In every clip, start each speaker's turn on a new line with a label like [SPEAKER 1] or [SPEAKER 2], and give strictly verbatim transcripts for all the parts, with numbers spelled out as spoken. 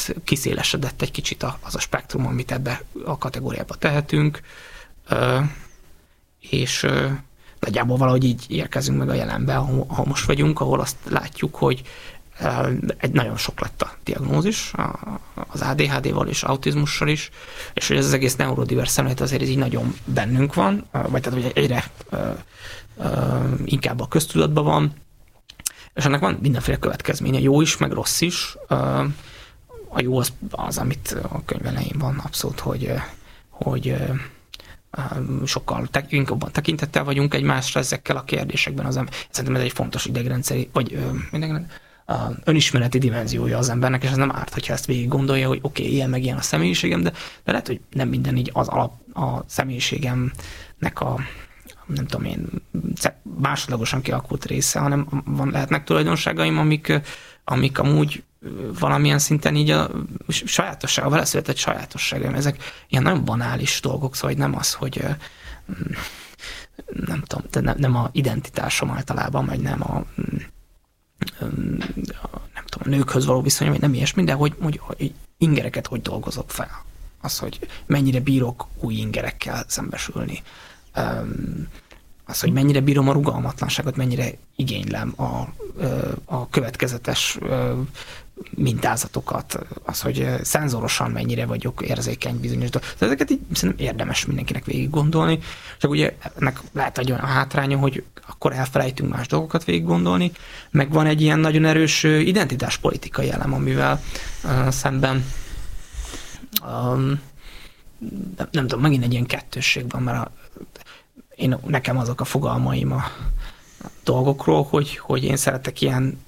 [SPEAKER 1] emiatt kiszélesedett egy kicsit az a spektrum, amit ebbe a kategóriába tehetünk, és nagyjából valahogy így érkezünk meg a jelenbe, ahol most vagyunk, ahol azt látjuk, hogy egy nagyon sok lett a diagnózis az á dé há dé-val és autizmussal is, és hogy ez az egész neurodivers szemlélet azért így nagyon bennünk van, vagy tehát hogy egyre inkább a köztudatban van, és ennek van mindenféle következménye, jó is, meg rossz is. A jó az, az amit a könyv elején van abszolút, hogy, hogy sokkal jobban tekintettel vagyunk egymásra ezekkel a kérdésekben. Az, szerintem ez egy fontos idegrendszeri, vagy önismereti dimenziója az embernek, és ez nem árt, hogyha ezt végig gondolja, hogy oké, okay, ilyen meg ilyen a személyiségem, de, de lehet, hogy nem minden így az alap a személyiségemnek a nem tudom én, másodlagosan kialakult része, hanem van, lehetnek tulajdonságaim, amik, amik amúgy valamilyen szinten így a sajátosság, a veleszületett sajátosságaim. Ezek ilyen nagyon banális dolgok, szóval nem az, hogy nem tudom, de nem, nem a identitásom általában, vagy nem a nem tudom, a nőkhöz való viszonyom, vagy nem ilyesmi, de hogy, hogy, hogy ingereket hogy dolgozok fel. Az, hogy mennyire bírok új ingerekkel szembesülni. Az, hogy mennyire bírom a rugalmatlanságot, mennyire igénylem a, a következetes mintázatokat, az, hogy szenzorosan mennyire vagyok érzékeny bizonyos dolgok. Ezeket így szerintem érdemes mindenkinek végig gondolni. Csak ugye ennek lehet egy olyan hátránya, hogy akkor elfelejtünk más dolgokat végig gondolni, meg van egy ilyen nagyon erős identitáspolitikai elem, amivel uh, szemben um, nem, nem tudom, megint egy ilyen kettősség van, mert a, én, nekem azok a fogalmaim a dolgokról, hogy, hogy én szeretek ilyen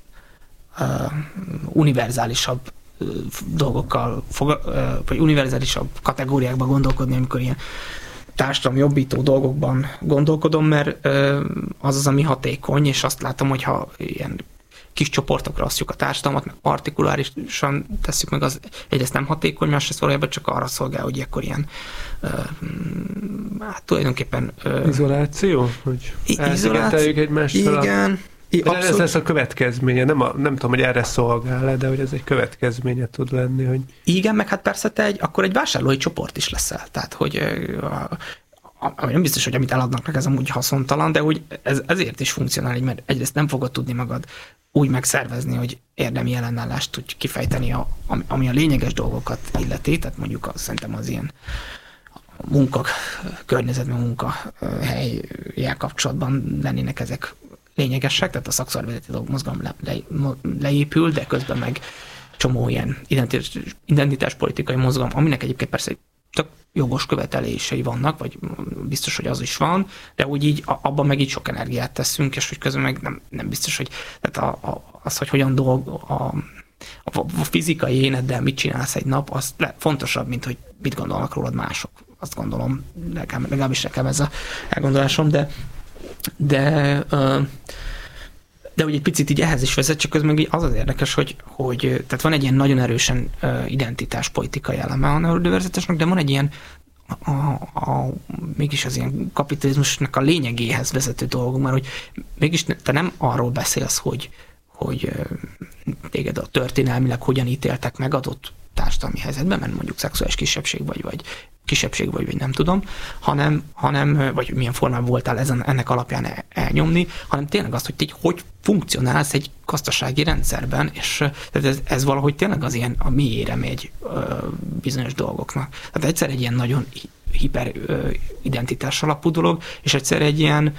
[SPEAKER 1] uh, univerzálisabb uh, dolgokkal, foga, uh, vagy univerzálisabb kategóriákban gondolkodni, amikor ilyen társadalmi jobbító dolgokban gondolkodom, mert uh, az az, ami hatékony, és azt látom, hogyha ilyen kis csoportokra osztjuk a társadalmat, meg partikulárisan tesszük meg, az egyrészt nem hatékony, másrészt valójában csak arra szolgál, hogy akkor ilyen uh, hát tulajdonképpen uh,
[SPEAKER 2] izoláció? Hogy elszigeteljük egymást.
[SPEAKER 1] Igen.
[SPEAKER 2] A... Ez lesz a következménye. Nem, a, nem tudom, hogy erre szolgál, de hogy ez egy következménye tud lenni. Hogy...
[SPEAKER 1] Igen, meg hát persze te egy, akkor egy vásárlói csoport is leszel. Tehát, hogy uh, ami nem biztos, hogy amit eladnak meg, ez amúgy haszontalan, de hogy ez, ezért is funkcionál, mert egyrészt nem fogod tudni magad úgy megszervezni, hogy érdemi ellenállást tudj kifejteni, a, ami a lényeges dolgokat illeti, tehát mondjuk az, szerintem az ilyen munka, környezetben munkahelyjel kapcsolatban lennének ezek lényegesek, tehát a szakszervezeti mozgalom le, le, leépül, de közben meg csomó ilyen identitás, identitáspolitikai mozgalom, aminek egyébként persze tök jogos követelései vannak, vagy biztos, hogy az is van, de úgy így abban meg így sok energiát teszünk, és hogy közben meg nem, nem biztos, hogy tehát a, a, az, hogy hogyan dolg, a, a fizikai éneddel mit csinálsz egy nap, az le, fontosabb, mint hogy mit gondolnak rólad mások. Azt gondolom, legalábbis nekem ez a elgondolásom, de de de úgy egy picit így ehhez is vezet, csak közben az az érdekes, hogy, hogy tehát van egy ilyen nagyon erősen identitáspolitikai eleme a neurodiverzitásnak, de van egy ilyen a, a, mégis az ilyen kapitalizmusnak a lényegéhez vezető dolgok, mert hogy mégis te nem arról beszélsz, hogy, hogy téged a történelmileg hogyan ítéltek meg adott társadalmi helyzetben, mert mondjuk szexuális kisebbség vagy, vagy kisebbség vagy, vagy nem tudom, hanem, hanem vagy milyen formában voltál ezen, ennek alapján elnyomni, hanem tényleg azt, hogy te hogy funkcionálsz egy gazdasági rendszerben, és ez, ez valahogy tényleg az ilyen a mélyére megy bizonyos dolgoknak. Tehát egyszer egy ilyen nagyon hiper identitás alapú dolog, és egyszer egy ilyen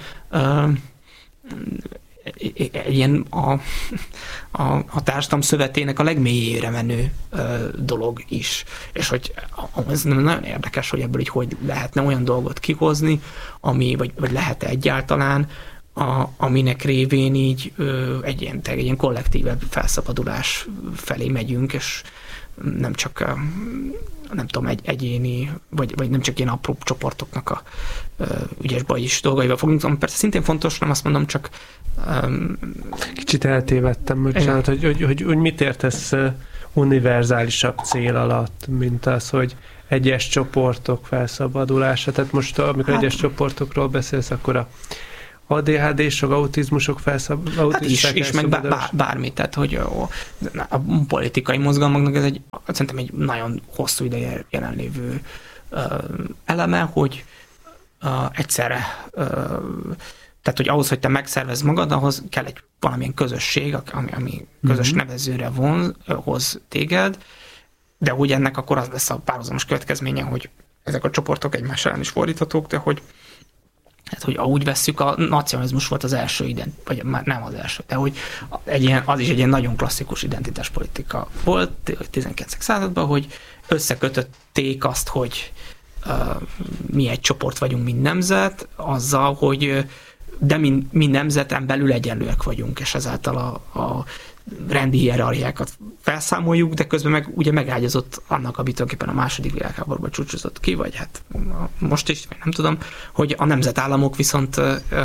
[SPEAKER 1] egy ilyen a, a, a társadalom szövetének a legmélyére menő ö, dolog is. És hogy ez nagyon érdekes, hogy ebből így hogy lehetne olyan dolgot kihozni, ami, vagy, vagy lehet egyáltalán, a, aminek révén így ö, egy, ilyen, egy ilyen kollektívebb felszabadulás felé megyünk, és nem csak ö, nem tudom, egy egyéni, vagy, vagy nem csak ilyen apró csoportoknak a ö, ügyes bajis dolgaival fogunk, ami persze szintén fontos, nem azt mondom, csak um,
[SPEAKER 2] kicsit eltévedtem, bocsánat, hogy, hogy, hogy, hogy mit értesz univerzálisabb cél alatt, mint az, hogy egyes csoportok felszabadulása. Tehát most, amikor hát, egyes csoportokról beszélsz, akkor a, á dé há désok, autizmusok felszab...
[SPEAKER 1] Hát is, is meg bár, bár, bármi, tehát hogy a, a politikai mozgalmaknak ez egy, szerintem egy nagyon hosszú ideje jelenlévő uh, eleme, hogy uh, egyszerre uh, tehát, hogy ahhoz, hogy te megszervezd magad, ahhoz kell egy valamilyen közösség, ami, ami közös mm-hmm. nevezőre von, hoz téged, de hogy ennek akkor az lesz a párhuzamos következménye, hogy ezek a csoportok egymás ellen is fordíthatók, de hogy hát, hogy ahogy vesszük, a nacionalizmus volt az első ident, vagy már nem az első, de hogy egy ilyen, az is egy ilyen nagyon klasszikus identitáspolitika volt a tizenkilencedik században, hogy összekötötték azt, hogy uh, mi egy csoport vagyunk, mint nemzet, azzal, hogy de mi, mi nemzeten belül egyenlőek vagyunk, és ezáltal a, a rendi hierarchiákat felszámoljuk, de közben meg ugye megágyazott annak, amit tulajdonképpen a második világháborúban csúcsozott ki, vagy hát most is, nem tudom, hogy a nemzetállamok viszont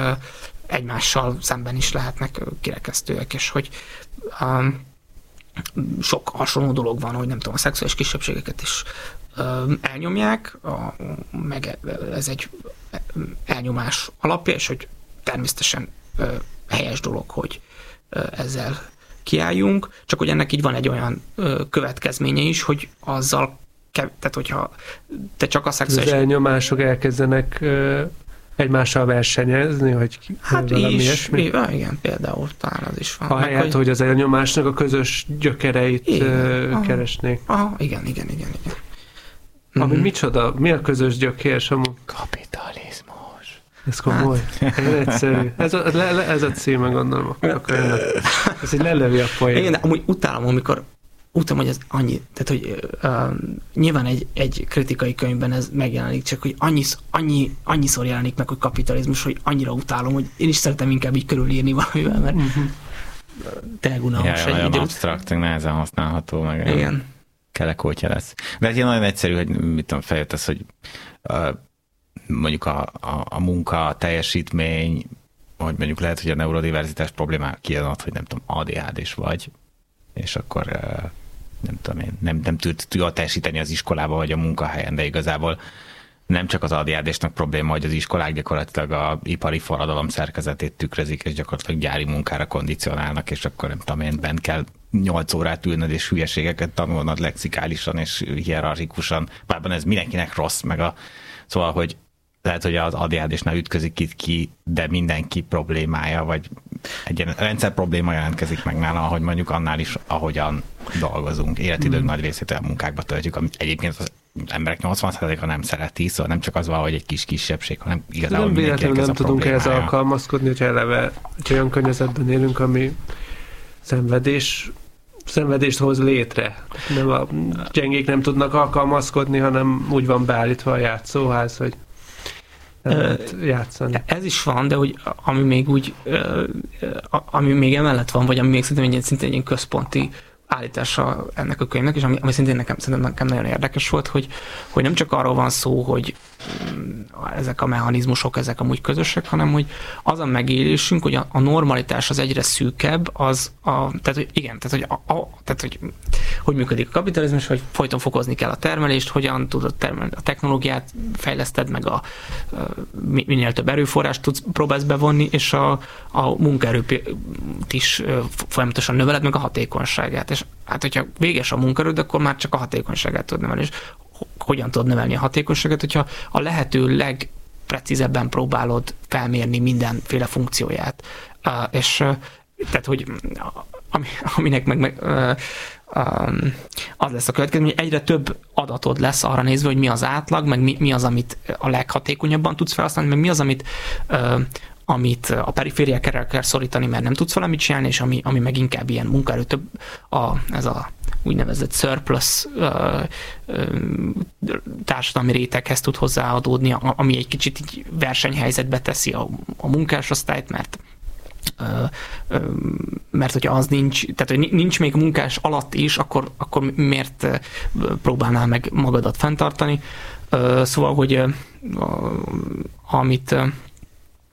[SPEAKER 1] egymással szemben is lehetnek kirekesztőek, és hogy um, sok hasonló dolog van, hogy nem tudom, a szexuális kisebbségeket is um, elnyomják, a, meg ez egy elnyomás alapja, és hogy természetesen uh, helyes dolog, hogy uh, ezzel kiálljunk, csak hogy ennek így van egy olyan uh, következménye is, hogy azzal, kev- tehát hogyha te csak a szexuális...
[SPEAKER 2] Az elnyomások elkezdenek uh, egymással versenyezni, hogy
[SPEAKER 1] hát is, ilyesmi? Igen, például talán az is van.
[SPEAKER 2] Ahelyett, hogy... hogy az elnyomásnak a közös gyökereit igen, uh, keresnék.
[SPEAKER 1] Aha, igen, igen, igen, igen.
[SPEAKER 2] Ami mm-hmm. micsoda? Mi a közös gyökér, Samu?
[SPEAKER 1] Kapitalizmus.
[SPEAKER 2] Ez komoly. Hát. Ez egyszerű. Ez a, le, le, ez a címe, gondolom. Ez egy lelövi a poén.
[SPEAKER 1] Igen, de amúgy utálom, amikor utálom, hogy ez annyi, tehát hogy uh, nyilván egy, egy kritikai könyvben ez megjelenik, csak hogy annyi, annyi, annyiszor jelenik meg, hogy kapitalizmus, hogy annyira utálom, hogy én is szeretem inkább így körülírni valamivel, mert uh-huh. tényleg unalmas.
[SPEAKER 3] Ja, nagyon absztrakt, nehezen használható, meg igen. Kelekótja lesz. De hát ilyen nagyon egyszerű, hogy mit tudom, feljött az, hogy uh, mondjuk a, a, a munka, a teljesítmény, hogy mondjuk lehet, hogy a neurodiverzitás problémája kijön ott, hogy nem tudom, á dé há dés vagy, és akkor nem tudom én, nem, nem tud jól teljesíteni az iskolába, vagy a munkahelyen, de igazából nem csak az á dé há désnek probléma, hogy az iskolák gyakorlatilag a ipari forradalom szerkezetét tükrözik, és gyakorlatilag gyári munkára kondicionálnak, és akkor nem tudom én, bent kell nyolc órát ülnöd, és hülyeségeket tanulnod lexikálisan és hierarchikusan. Bárban ez mindenkinek rossz, meg a... Szóval, hogy lehet, hogy az á dé há désnál ütközik itt ki, de mindenki problémája, vagy egy ilyen rendszer probléma jelentkezik meg nála, ahogy mondjuk annál is, ahogyan dolgozunk. Életidők mm. nagy részét a munkákba töltjük, amit egyébként az emberek nyolcvan százaléka nem szereti, szóval nem csak az van, hogy egy kis kisebbség, hanem igazából
[SPEAKER 2] nem
[SPEAKER 3] mindenkinek ez
[SPEAKER 2] nem
[SPEAKER 3] a
[SPEAKER 2] tudunk ehhez
[SPEAKER 3] problémája.
[SPEAKER 2] alkalmazkodni, hogyha eleve hogy olyan környezetben élünk, ami szenvedés szenvedést hoz létre. Nem a gyengék nem tudnak alkalmazkodni, hanem úgy van beállítva a játszóház, hogy lehet játszani.
[SPEAKER 1] Ez is van, de hogy ami még úgy, ami még emellett van, vagy ami még szerintem egy szintén egy központi állítása ennek a könyvnek, és ami, ami szintén nekem, szerintem nekem nagyon érdekes volt, hogy, hogy nem csak arról van szó, hogy ezek a mechanizmusok, ezek amúgy közösek, hanem hogy az a megélésünk, hogy a, a normalitás az egyre szűkebb, az a, tehát hogy igen, tehát hogy, a, a, tehát, hogy hogy működik a kapitalizmus, hogy folyton fokozni kell a termelést, hogyan tudod termelni a technológiát, fejleszted meg a, a minél több erőforrást tudsz, próbálsz bevonni, és a, a munkaerőt is folyamatosan növeled meg a hatékonyságát. És hát, hogyha véges a munkaerőd, akkor már csak a hatékonyságát tudod növelni. És hogyan tudod növelni a hatékonyságot, hogyha a lehető legprecízebben próbálod felmérni mindenféle funkcióját. Uh, és uh, tehát, hogy ami, aminek meg, meg uh, um, az lesz a következmény, hogy egyre több adatod lesz arra nézve, hogy mi az átlag, meg mi, mi az, amit a leghatékonyabban tudsz felhasználni, meg mi az, amit uh, amit a perifériákra kell szorítani, mert nem tudsz valamit csinálni, és ami, ami meg inkább ilyen munkaerő, több a, ez a úgynevezett surplus uh, uh, társadalmi réteghez tud hozzáadódni, ami egy kicsit így versenyhelyzetbe teszi a, a munkásosztályt, mert uh, uh, mert hogyha az nincs, tehát hogy nincs még munkás alatt is, akkor, akkor miért próbálnál meg magadat fenntartani? Uh, szóval, hogy uh, amit uh,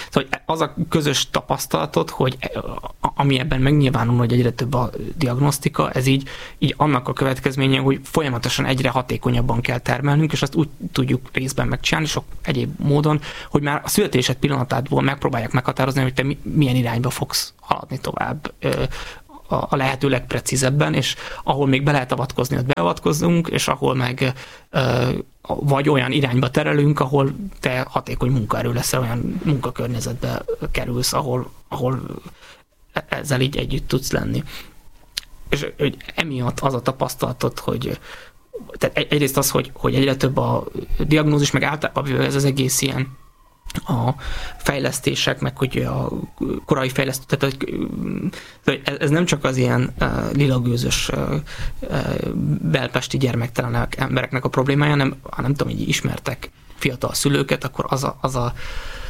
[SPEAKER 1] Szóval az a közös tapasztalatot, hogy ami ebben megnyilvánul, hogy egyre több a diagnosztika, ez így, így annak a következménye, hogy folyamatosan egyre hatékonyabban kell termelnünk, és azt úgy tudjuk részben megcsinálni, sok egyéb módon, hogy már a születésed pillanatátból megpróbálják meghatározni, hogy te milyen irányba fogsz haladni tovább a lehető legprecízebben, és ahol még be lehet avatkozni, ott beavatkozzunk, és ahol meg vagy olyan irányba terelünk, ahol te hatékony munkaerő leszel, olyan munkakörnyezetbe kerülsz, ahol, ahol ezzel így együtt tudsz lenni. És hogy emiatt az a tapasztalatot, hogy tehát egyrészt az, hogy, hogy egyre több a diagnózis, meg általában ez az egész ilyen a fejlesztések, meg hogy a korai fejlesztő, tehát hogy ez nem csak az ilyen uh, lilagőzös uh, uh, belpesti gyermektelenek embereknek a problémája, hanem, ha nem tudom, így ismertek fiatal szülőket, akkor az a, az a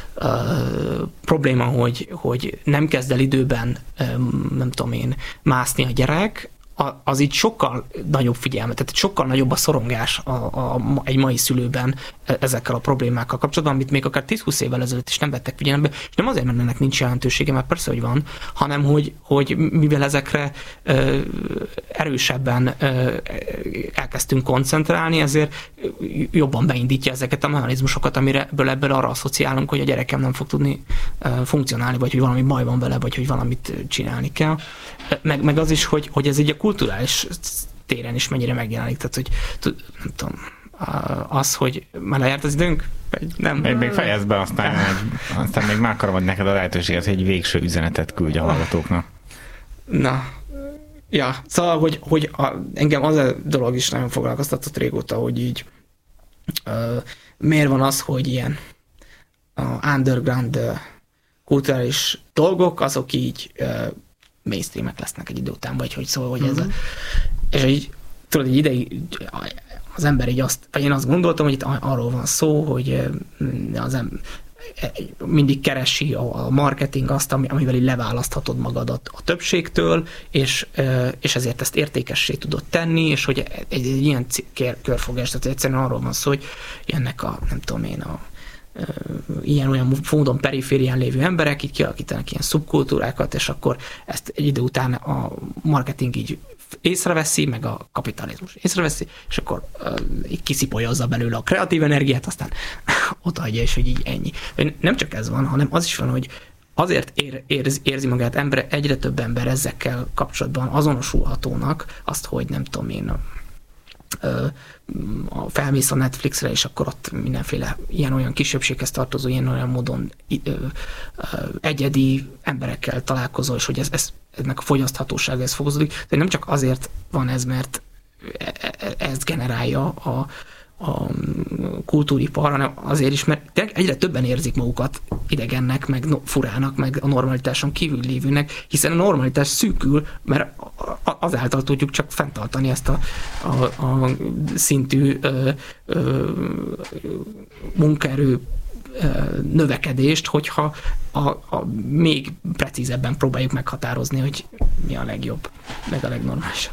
[SPEAKER 1] uh, probléma, hogy, hogy nem kezd el időben, um, nem tudom én, mászni a gyerek, az így sokkal nagyobb figyelmet, tehát sokkal nagyobb a szorongás a, a, egy mai szülőben ezekkel a problémákkal kapcsolatban, amit még akár tíz-húsz évvel ezelőtt is nem vettek figyelembe, és nem azért, mert ennek nincs jelentősége, mert persze, hogy van, hanem hogy, hogy mivel ezekre ö, erősebben ö, elkezdtünk koncentrálni, ezért jobban beindítja ezeket a mechanizmusokat, amire ebből, ebből arra asszociálunk, hogy a gyerekem nem fog tudni ö, funkcionálni, vagy hogy valami baj van vele, vagy hogy valamit csinálni kell. Meg, meg az is, hogy, hogy ez így a kulturális téren is mennyire megjelenik. Tehát, hogy nem tudom, az, hogy már lejárt az időnk? Nem.
[SPEAKER 3] Még, még fejezd be, aztán, egy, aztán még már akarom adni neked a lehetőséget, hogy egy végső üzenetet küldj a hallgatóknak.
[SPEAKER 1] Na, ja, szóval, hogy, hogy a, engem az a dolog is nagyon foglalkoztatott régóta, hogy így uh, miért van az, hogy ilyen uh, underground uh, kulturális dolgok, azok így uh, mainstreamek lesznek egy idő után, vagy hogy szóval, hogy ez a, és így, tudod, egy ideig az ember így azt, vagy én azt gondoltam, hogy itt arról van szó, hogy az ember mindig keresi a marketing azt, amivel így leválaszthatod magadat a többségtől, és, és ezért ezt értékessé tudod tenni, és hogy egy, egy ilyen körfogás, tehát egyszerűen arról van szó, hogy ennek a, nem tudom én, a ilyen-olyan módon periférián lévő emberek így kialakítanak ilyen szubkultúrákat, és akkor ezt egy idő után a marketing így észreveszi, meg a kapitalizmus észreveszi, és akkor uh, így kiszipolyozza belőle a kreatív energiát, aztán odaadja, és hogy így ennyi. Nem csak ez van, hanem az is van, hogy azért ér, érzi, érzi magát ember, egyre több ember ezekkel kapcsolatban azonosulhatónak, azt, hogy nem tudom én, a felmész a Netflixre, és akkor ott mindenféle ilyen-olyan kisebbséghez tartozó, ilyen-olyan módon egyedi emberekkel találkozol, és hogy ez, ez, ennek a fogyaszthatósága ez fokozódik. De nem csak azért van ez, mert ez generálja a, a kultúripar, hanem azért is, mert egyre többen érzik magukat idegennek, meg furának, meg a normalitáson kívül lévőnek, hiszen a normalitás szűkül, mert azáltal tudjuk csak fenntartani ezt a, a, a szintű ö, ö, munkaerő növekedést, hogyha a, a még precízebben próbáljuk meghatározni, hogy mi a legjobb, meg a legnormálisabb.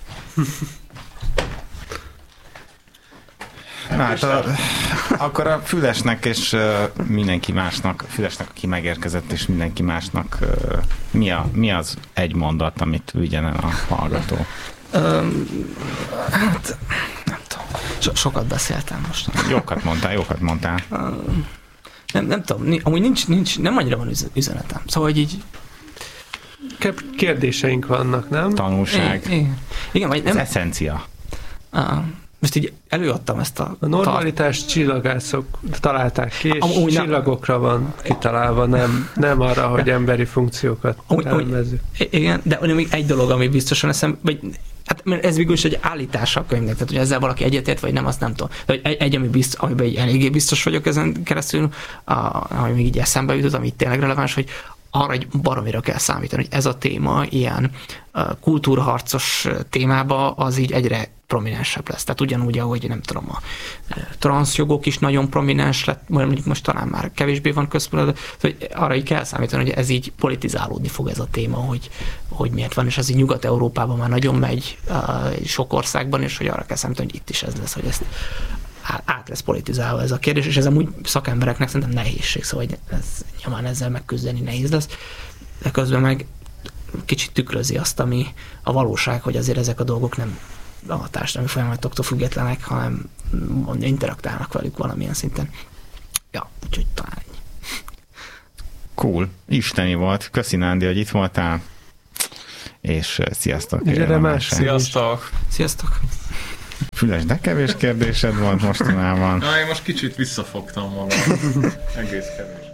[SPEAKER 3] Na, hát a, akkor a Fülesnek és uh, mindenki másnak, Fülesnek, aki megérkezett, és mindenki másnak uh, mi, a, mi az egy mondat, amit vigyen el a hallgató?
[SPEAKER 1] Um, hát, nem tudom. So, sokat beszéltem most.
[SPEAKER 3] Jókat mondtál, jókat mondtál.
[SPEAKER 1] Um, nem, nem tudom, amúgy nincs, nincs, nem annyira van üzenetem. Szóval, hogy így...
[SPEAKER 2] Kérdéseink vannak, nem?
[SPEAKER 3] Tanulság.
[SPEAKER 1] Igen, igen vagy nem...
[SPEAKER 3] Az eszencia.
[SPEAKER 1] Uh, most így előadtam ezt a...
[SPEAKER 2] A normalitás tar- csillagászok találták ki, és amúgy csillagokra van kitalálva, nem, nem arra, hogy emberi funkciókat tervezzük.
[SPEAKER 1] Igen, de még egy dolog, ami biztosan eszem, vagy hát mert ez végül is egy állítása a könyvnek, tehát hogy ezzel valaki egyetért, vagy nem, azt nem tudom. De egy, egy ami bizt, amiben egy eléggé biztos vagyok ezen keresztül, a, ami még így eszembe jutott, ami tényleg releváns, hogy arra egy baromira kell számítani, hogy ez a téma ilyen uh, kultúrharcos témába az így egyre prominensebb lesz. Tehát ugyanúgy, ahogy nem tudom, a uh, transzjogok is nagyon prominens lett, mondjuk most talán már kevésbé van központban, hogy arra így kell számítani, hogy ez így politizálódni fog ez a téma, hogy, hogy miért van, és ez így Nyugat-Európában már nagyon megy, uh, sok országban, és hogy arra kell számítani, hogy itt is ez lesz, hogy ezt át lesz politizálva ez a kérdés, és ez amúgy szakembereknek szerintem nehézség, szóval ez, nyilván ezzel megküzdeni nehéz lesz, de közben meg kicsit tükrözi azt, ami a valóság, hogy azért ezek a dolgok nem a társadalmi folyamatoktól függetlenek, hanem interaktálnak velük valamilyen szinten. Ja, úgyhogy talán ennyi.
[SPEAKER 3] Cool. Isteni volt. Köszi, Nándi, hogy itt voltál. És sziasztok.
[SPEAKER 2] Gyere más.
[SPEAKER 4] Sziasztok.
[SPEAKER 1] Sziasztok.
[SPEAKER 3] Füles, de kevés kérdésed volt mostanában.
[SPEAKER 4] Na, én most kicsit visszafogtam magam. Egész kevés.